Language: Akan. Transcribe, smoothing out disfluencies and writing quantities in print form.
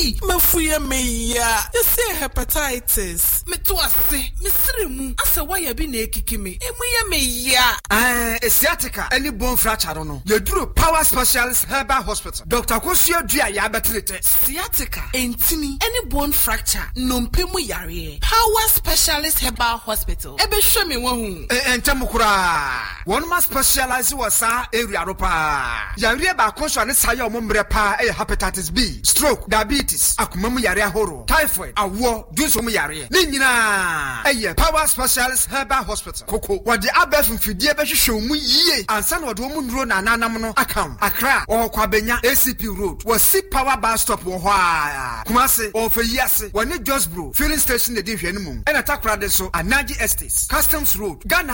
Mafuya meya. You say hepatitis. Me to ase. Me sirimu. Ase why be ne kikimi. Emuya meya. Sciatica. Any bone fracture no. You do Power Specialist Herbal Hospital. Dr. Kosio Dia ya betrete. Sciatica. Entini. Any bone fracture. Nompemu yare. Power Specialist Herbal Hospital. Ebe show me wahu. Entemukura. One must specialize wasa area ropa. Yare ba konswa ne saye omombre pa hepatitis B, stroke, diabetes, akumemu yare horo, typhoid, awo, dunsomu yare. Ni nyina Power Specialist Herbal Hospital. Koko wode abef mfidie be hwehwe mu yie. Ansa na wode omu nduro na nanam no akam. Accra o kwabenya ACP Road. Wasi Power Bus Stop wo ho a. Kumase o fe yase. Woni Josbro filling station de hwe no mu. Ena takra de so Anaji Estates, Customs Road, Ghana